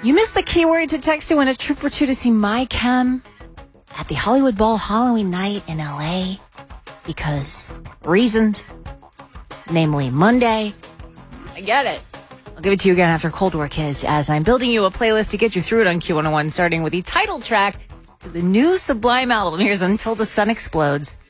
You missed the keyword to text to win a trip for two to see My Chem at the Hollywood Bowl Halloween night in LA because reasons, namely Monday. I get it. I'll give it to you again after Cold War Kids as I'm building you a playlist to get you through it on Q101, starting with the title track to the new Sublime album. Here's Until the Sun Explodes.